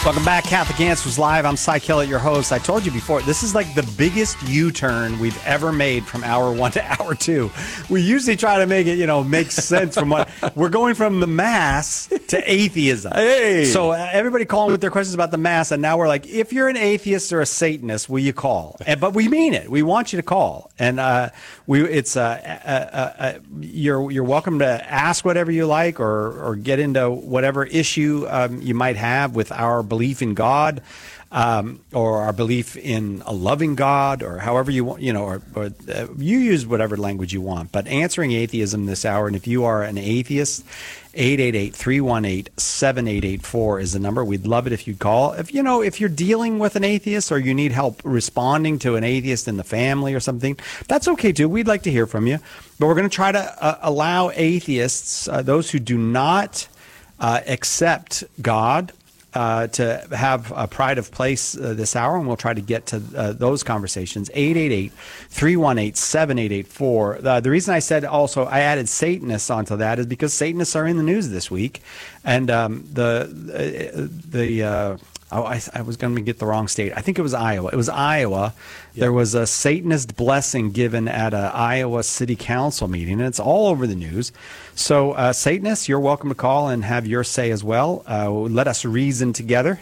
Welcome back. Catholic Answers Live. I'm Cy Kellett, your host. I told you before, this is like the biggest U-turn we've ever made from hour one to hour two. We usually try to make it, make sense from what we're going from the Mass to atheism. Hey. So everybody calling with their questions about the Mass, and now we're like, if you're an atheist or a Satanist, will you call? But we mean it. We want you to call, and you're welcome to ask whatever you like, or get into whatever issue you might have with our belief in God, or our belief in a loving God, or however you want, or you use whatever language you want. But answering atheism this hour, and if you are an atheist, 888-318-7884 is the number. We'd love it if you'd call. If you're dealing with an atheist, or you need help responding to an atheist in the family or something, that's okay too. We'd like to hear from you. But we're going to try to allow atheists, those who do not accept God, to have a pride of place this hour, and we'll try to get to those conversations. 888-318-7884. The reason I said also I added Satanists onto that is because Satanists are in the news this week, and I was going to get the wrong state. I think it was Iowa. It was Iowa. Yep. There was a Satanist blessing given at an Iowa City Council meeting, and it's all over the news. So, Satanists, you're welcome to call and have your say as well. Let us reason together.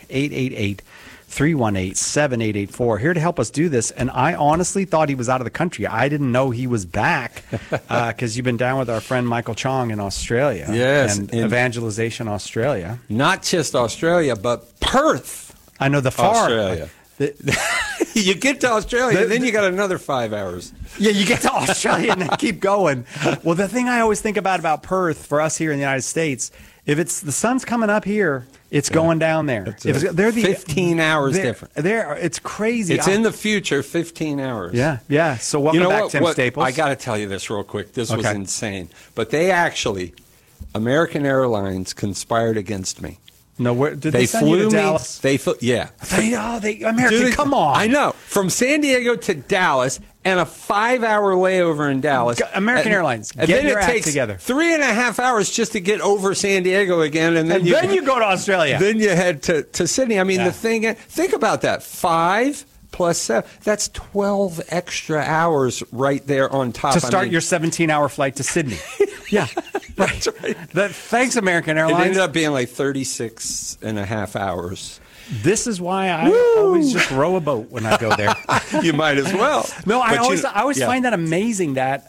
888-318-7884. Here to help us do this. And I honestly thought he was out of the country. I didn't know he was back, because you've been down with our friend Michael Chong in Australia. Yes. And Evangelization Australia. Not just Australia, but Perth. I know, the far. Australia. You get to Australia, then you got another 5 hours. Yeah, you get to Australia and then keep going. Well, the thing I always think about Perth, for us here in the United States, if it's the sun's coming up here, it's going down there. They're 15 hours different. It's crazy. It's in the future, 15 hours. Yeah. So welcome back, Tim Staples. I got to tell you this real quick. This was insane. But they actually, American Airlines conspired against me. No, where did they send you to Dallas? American, come on. I know. From San Diego to Dallas, and a 5-hour layover in Dallas. American Airlines, and get then your it act takes together. 3.5 hours just to get over San Diego again, and then you go to Australia. Then you head to Sydney. I mean, the thing. Think about that. 5 plus 7. That's 12 extra hours right there on top. To start your 17-hour flight to Sydney. Yeah. That's right. Thanks, American Airlines. It ended up being like 36.5 hours. This is why I always just row a boat when I go there. You might as well. No, I always find that amazing that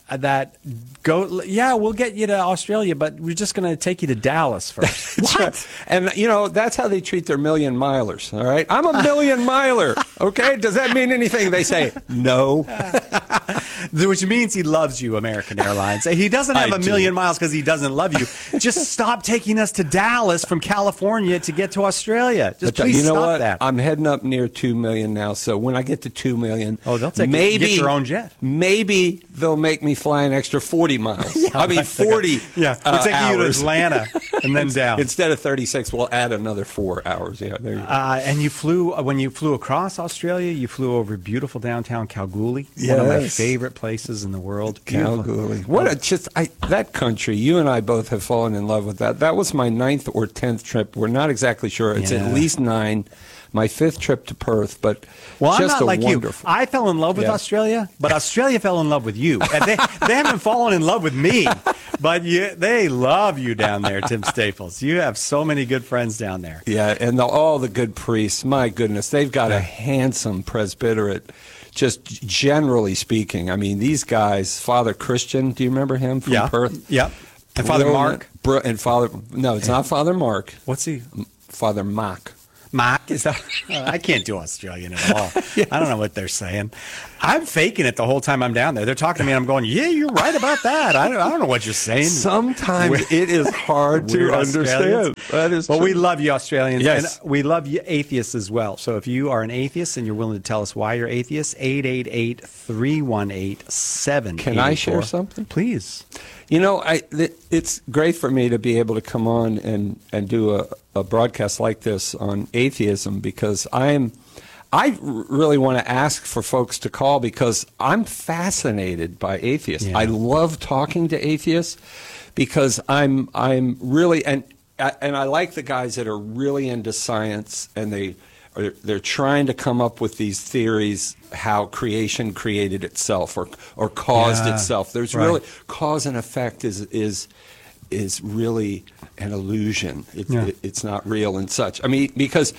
we'll get you to Australia, but we're just going to take you to Dallas first. What? Right. And, that's how they treat their million milers, all right? I'm a million miler, okay? Does that mean anything? They say, no. Which means he loves you, American Airlines. He doesn't have a million miles because he doesn't love you. Just stop taking us to Dallas from California to get to Australia. Just please stop that. I'm heading up near 2 million now, so when I get to 2 million, they'll take get your own jet. Maybe they'll make me fly an extra 40 miles. 40 we're taking you to Atlanta and then down. Instead of 36, we'll add another 4 hours. Yeah, there you go. And you flew, when you flew across Australia, you flew over beautiful downtown Kalgoorlie. Yes. One of my favorite places in the world. Kalgoorlie. That country, you and I both have fallen in love with that. That was my 9th or 10th trip. We're not exactly sure. It's at least 9. My 5th trip to Perth, but I'm not like wonderful. You. I fell in love with Australia, but Australia fell in love with you. And they haven't fallen in love with me, but they love you down there, Tim Staples. You have so many good friends down there. Yeah, and all the good priests, my goodness, they've got a handsome presbyterate. Just generally speaking, I mean, these guys, Father Christian, do you remember him from Perth? Yeah. And Father Mark? No, it's not Father Mark. What's he? Father Mark. Mark? Is that? I can't do Australian at all. I don't know what they're saying. I'm faking it the whole time I'm down there. They're talking to me and I'm going, yeah, you're right about that. I don't know what you're saying. Sometimes it is hard to understand. That is true. We love you, Australians. Yes. And we love you, atheists, as well. So if you are an atheist and you're willing to tell us why you're atheist, 888-318-7884. Can I share something? Please. It's great for me to be able to come on and do a broadcast like this on atheism, because I really want to ask for folks to call, because I'm fascinated by atheists. Yeah. I love talking to atheists because I'm really, and and I like the guys that are really into science, and they're trying to come up with these theories how creation created itself or caused itself. There's right. really cause and effect is really an illusion. It's not real and such. I mean, because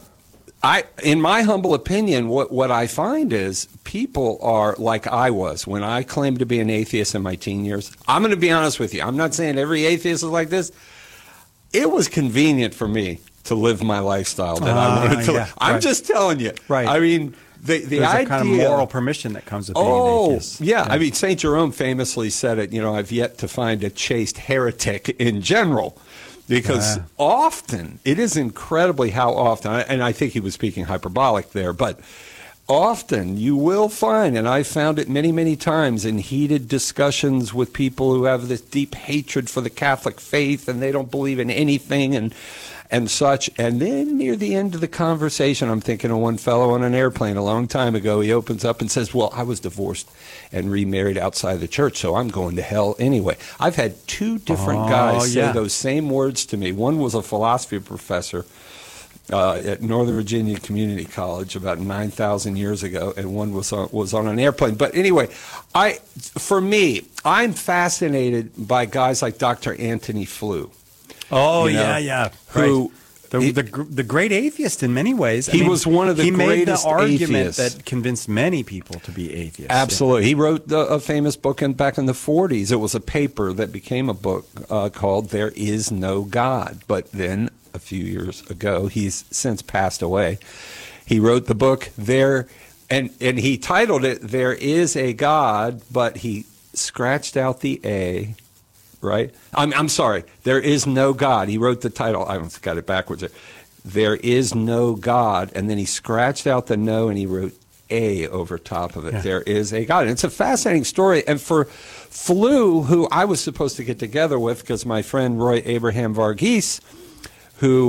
in my humble opinion, what I find is people are like I was when I claimed to be an atheist in my teen years. I'm going to be honest with you. I'm not saying every atheist is like this. It was convenient for me to live my lifestyle that I wanted to live. I'm just telling you. Right. I mean, the There's idea, a kind of moral permission that comes with being an atheist. Yeah. I mean, St. Jerome famously said it, I've yet to find a chaste heretic in general. Because often, it is incredibly how often, and I think he was speaking hyperbolic there, but often you will find, and I've found it many, many times in heated discussions with people who have this deep hatred for the Catholic faith and they don't believe in anything and such. And then near the end of the conversation, I'm thinking of one fellow on an airplane a long time ago. He opens up and says, well, I was divorced and remarried outside the church, so I'm going to hell anyway. I've had two different guys say those same words to me. One was a philosophy professor at Northern Virginia Community College about 9,000 years ago, and one was on an airplane. But anyway, for me, I'm fascinated by guys like Dr. Antony Flew. Oh, yeah. Who the great atheist in many ways. He was one of the greatest He made the argument atheists. that convinced many people to be atheists. Absolutely. He wrote a famous book back in the 40s. It was a paper that became a book called There Is No God. But then a few years ago, he's since passed away. He wrote the book and he titled it There Is a God, but he scratched out the A. Right? I'm sorry. There is no God. He wrote the title. I almost got it backwards. There is no God. And then he scratched out the no and he wrote A over top of it. Yeah. There is a God. And it's a fascinating story. And for Flew, who I was supposed to get together with because my friend Roy Abraham Varghese, who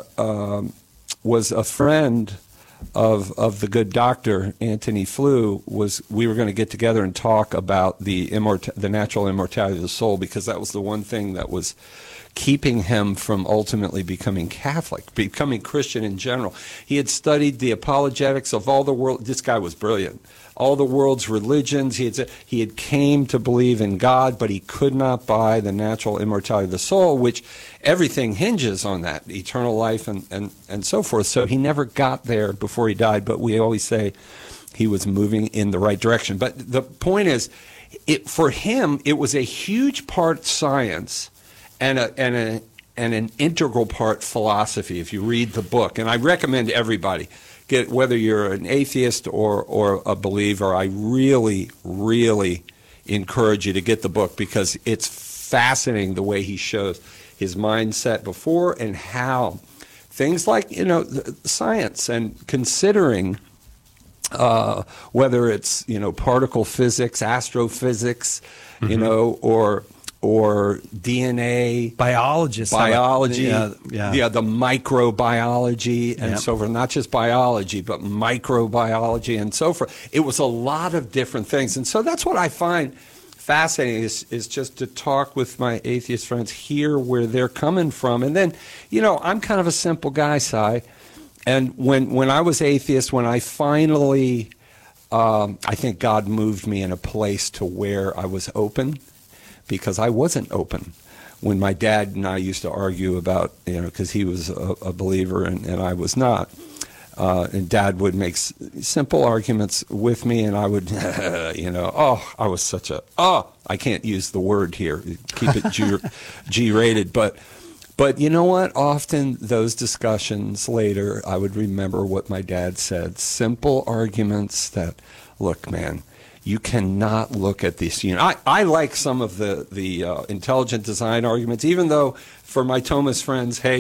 was a friend of the good doctor Antony Flew, we were going to get together and talk about the natural immortality of the soul, because that was the one thing that was keeping him from ultimately becoming Catholic, becoming Christian in general. He had studied the apologetics of all the world. This guy was brilliant. All the world's religions. He had came to believe in God, but he could not buy the natural immortality of the soul, which everything hinges on that, eternal life and so forth. So he never got there before he died, but we always say he was moving in the right direction. But the point is, for him, it was a huge part science and an integral part philosophy, if you read the book. And I recommend everybody, whether you're an atheist or a believer, I really, really encourage you to get the book, because it's fascinating the way he shows his mindset before and how things like, science and considering whether it's, particle physics, astrophysics, or DNA, biology, the microbiology and so forth. Not just biology, but microbiology and so forth. It was a lot of different things, and so that's what I find fascinating is just to talk with my atheist friends, hear where they're coming from, and then I'm kind of a simple guy, Si, and when I was atheist, when I finally, I think God moved me in a place to where I was open. Because I wasn't open when my dad and I used to argue about, because he was a believer and I was not. And Dad would make simple arguments with me, and I would, I was such I can't use the word here, keep it G-rated. But you know what? Often those discussions later, I would remember what my dad said. Simple arguments that, look, man, you cannot look at this. I like some of the intelligent design arguments, even though for my Thomas friends, hey,